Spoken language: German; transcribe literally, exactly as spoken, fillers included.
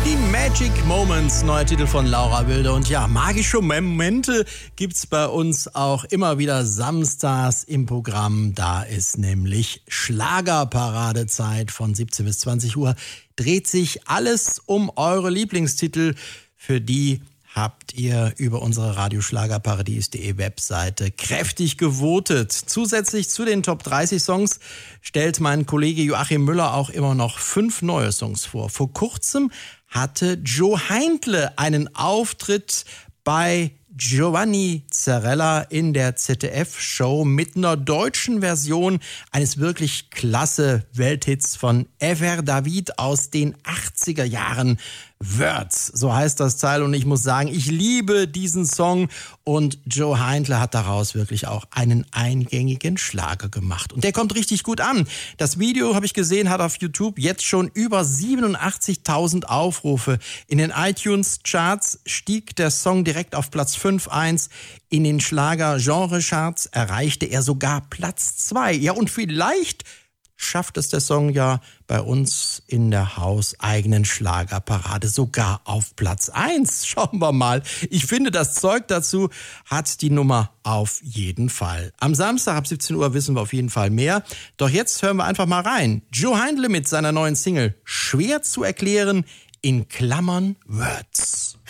Die Magic Moments, neuer Titel von Laura Wilde. Und ja, magische Momente gibt's bei uns auch immer wieder samstags im Programm. Da ist nämlich Schlagerparadezeit von siebzehn bis zwanzig Uhr. Dreht sich alles um eure Lieblingstitel. Für die habt ihr über unsere radioschlagerparadies punkt de Webseite kräftig gewotet. Zusätzlich zu den Top dreißig Songs stellt mein Kollege Joachim Müller auch immer noch fünf neue Songs vor. Vor kurzem hatte Joe Heindle einen Auftritt bei Giovanni Zarella in der Z D F-Show mit einer deutschen Version eines wirklich klasse Welthits von Ever David aus den achtziger Jahren. Words, so heißt das Teil, und ich muss sagen, ich liebe diesen Song, und Joe Heindle hat daraus wirklich auch einen eingängigen Schlager gemacht und der kommt richtig gut an. Das Video, habe ich gesehen, hat auf YouTube jetzt schon über siebenundachtzigtausend Aufrufe. In den iTunes-Charts stieg der Song direkt auf Platz fünf eins. In den Schlager-Genre-Charts erreichte er sogar Platz zwei. Ja, und vielleicht schafft es der Song ja bei uns in der hauseigenen Schlagerparade sogar auf Platz eins. Schauen wir mal. Ich finde, das Zeug dazu hat die Nummer auf jeden Fall. Am Samstag ab siebzehn Uhr wissen wir auf jeden Fall mehr. Doch jetzt hören wir einfach mal rein. Joe Heindle mit seiner neuen Single Schwer zu erklären, in Klammern Words.